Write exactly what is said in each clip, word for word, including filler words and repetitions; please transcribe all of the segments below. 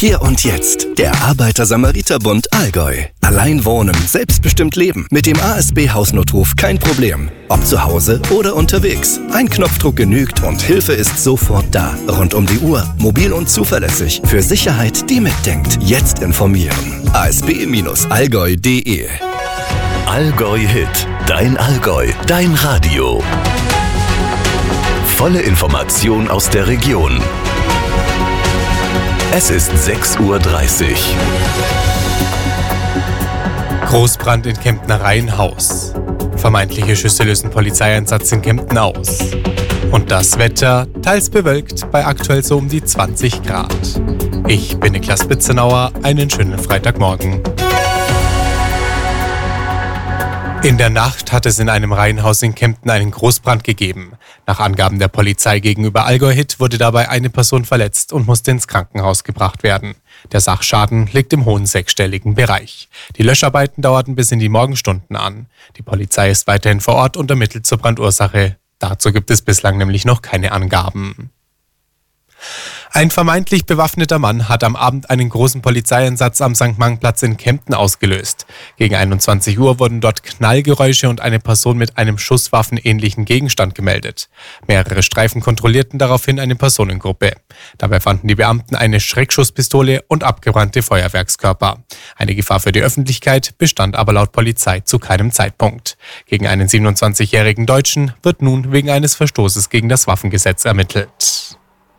Hier und jetzt. Der Arbeiter-Samariter-Bund Allgäu. Allein wohnen, selbstbestimmt leben. Mit dem A S B-Hausnotruf kein Problem. Ob zu Hause oder unterwegs. Ein Knopfdruck genügt und Hilfe ist sofort da. Rund um die Uhr. Mobil und zuverlässig. Für Sicherheit, die mitdenkt. Jetzt informieren. a s b Bindestrich allgäu punkt d e Allgäu Hit. Dein Allgäu. Dein Radio. Volle Information aus der Region. Es ist sechs Uhr dreißig. Großbrand in Kemptner Reihenhaus. Vermeintliche Schüsse lösen Polizeieinsatz in Kempten aus. Und das Wetter teils bewölkt bei aktuell so um die zwanzig Grad. Ich bin Niklas Bitzenauer, einen schönen Freitagmorgen. In der Nacht hat es in einem Reihenhaus in Kempten einen Großbrand gegeben. Nach Angaben der Polizei gegenüber Allgäu Hit wurde dabei eine Person verletzt und musste ins Krankenhaus gebracht werden. Der Sachschaden liegt im hohen sechsstelligen Bereich. Die Löscharbeiten dauerten bis in die Morgenstunden an. Die Polizei ist weiterhin vor Ort und ermittelt zur Brandursache. Dazu gibt es bislang nämlich noch keine Angaben. Ein vermeintlich bewaffneter Mann hat am Abend einen großen Polizeieinsatz am Sankt Mark-Platz in Kempten ausgelöst. Gegen einundzwanzig Uhr wurden dort Knallgeräusche und eine Person mit einem schusswaffenähnlichen Gegenstand gemeldet. Mehrere Streifen kontrollierten daraufhin eine Personengruppe. Dabei fanden die Beamten eine Schreckschusspistole und abgebrannte Feuerwerkskörper. Eine Gefahr für die Öffentlichkeit bestand aber laut Polizei zu keinem Zeitpunkt. Gegen einen siebenundzwanzigjährigen Deutschen wird nun wegen eines Verstoßes gegen das Waffengesetz ermittelt.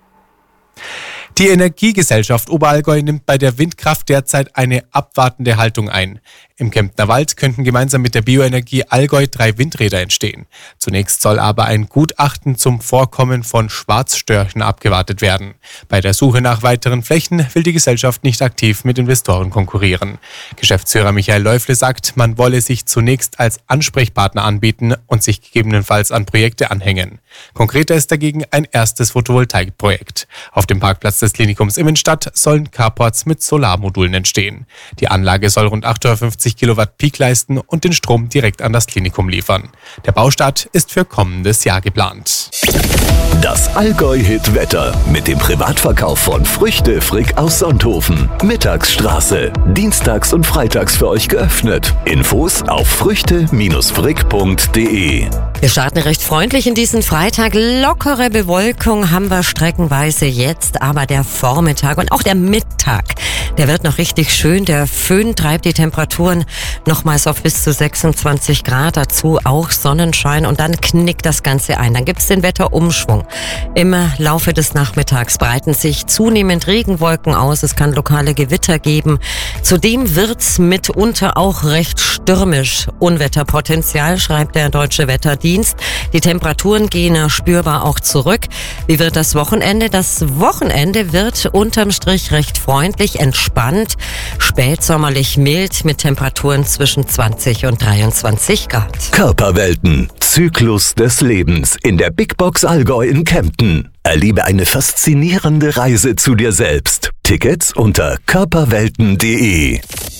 Die Energiegesellschaft Oberallgäu nimmt bei der Windkraft derzeit eine abwartende Haltung ein. Im Kemptner Wald könnten gemeinsam mit der Bioenergie Allgäu drei Windräder entstehen. Zunächst soll aber ein Gutachten zum Vorkommen von Schwarzstörchen abgewartet werden. Bei der Suche nach weiteren Flächen will die Gesellschaft nicht aktiv mit Investoren konkurrieren. Geschäftsführer Michael Läufle sagt, man wolle sich zunächst als Ansprechpartner anbieten und sich gegebenenfalls an Projekte anhängen. Konkreter ist dagegen ein erstes Photovoltaikprojekt. Auf dem Parkplatz des Klinikums Immenstadt sollen Carports mit Solarmodulen entstehen. Die Anlage soll rund achthundertfünfzig Kilowatt Peak leisten und den Strom direkt an das Klinikum liefern. Der Baustart ist für kommendes Jahr geplant. Das Allgäu-Hit-Wetter mit dem Privatverkauf von Früchte Frick aus Sonthofen. Mittagsstraße. Dienstags und freitags für euch geöffnet. Infos auf früchte frick punkt d e. Wir starten recht freundlich in diesen Freitag. Lockere Bewölkung haben wir streckenweise jetzt, aber der Vormittag und auch der Mittag, der wird noch richtig schön. Der Föhn treibt die Temperaturen nochmals auf bis zu sechsundzwanzig Grad. Dazu auch Sonnenschein und dann knickt das Ganze ein. Dann gibt's den Wetterumschwung. Im Laufe des Nachmittags breiten sich zunehmend Regenwolken aus. Es kann lokale Gewitter geben. Zudem wird's mitunter auch recht stürmisch. Unwetterpotenzial, schreibt der Deutsche Wetterdienst. Die Temperaturen gehen spürbar auch zurück. Wie wird das Wochenende? Das Wochenende wird unterm Strich recht freundlich, entspannt, spätsommerlich mild mit Temperaturen zwischen zwanzig und dreiundzwanzig Grad. Körperwelten. Zyklus des Lebens in der Big Box Allgäu in Kempten. Erlebe eine faszinierende Reise zu dir selbst. Tickets unter körperwelten punkt d e.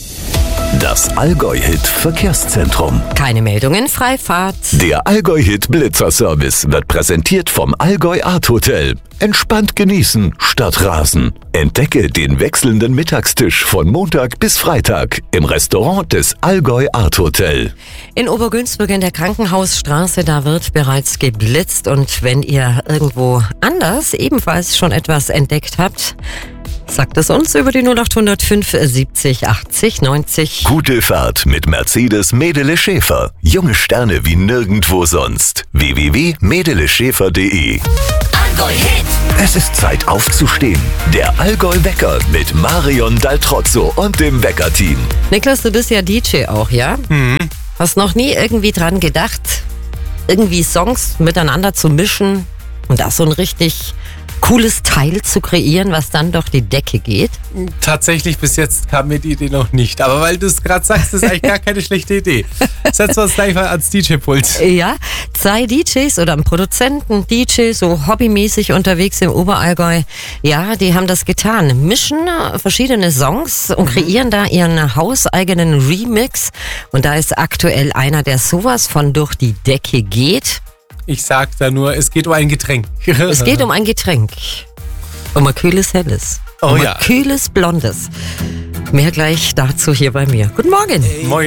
Das Allgäu-Hit Verkehrszentrum. Keine Meldungen, Freifahrt. Der Allgäu-Hit Blitzerservice wird präsentiert vom Allgäu Art Hotel. Entspannt genießen statt rasen. Entdecke den wechselnden Mittagstisch von Montag bis Freitag im Restaurant des Allgäu Art Hotel. In Obergünzburg in der Krankenhausstraße, da wird bereits geblitzt. Und wenn ihr irgendwo anders ebenfalls schon etwas entdeckt habt, sagt es uns über die null acht null fünf siebzig achtzig neunzig. Gute Fahrt mit Mercedes Medele Schäfer. Junge Sterne wie nirgendwo sonst. w w w punkt medele schäfer punkt d e. Allgäu Hit. Es ist Zeit aufzustehen. Der Allgäu-Wecker mit Marion Daltrozzo und dem Wecker-Team. Niklas, du bist ja D J auch, ja? Mhm. Hast noch nie irgendwie dran gedacht, irgendwie Songs miteinander zu mischen und da so ein richtig cooles Teil zu kreieren, was dann durch die Decke geht? Tatsächlich, bis jetzt kam mir die Idee noch nicht. Aber weil du es gerade sagst, ist eigentlich gar keine schlechte Idee. Setzen wir uns gleich mal ans D J-Pult. Ja, zwei D Js oder ein Produzenten, D J, so hobbymäßig unterwegs im Oberallgäu. Ja, die haben das getan. Mischen verschiedene Songs und kreieren da ihren hauseigenen Remix. Und da ist aktuell einer, der sowas von durch die Decke geht. Ich sag da nur, es geht um ein Getränk. Es geht um ein Getränk. Um ein kühles Helles. Oh Aber ja. kühles Blondes. Mehr gleich dazu hier bei mir. Guten Morgen. Moin.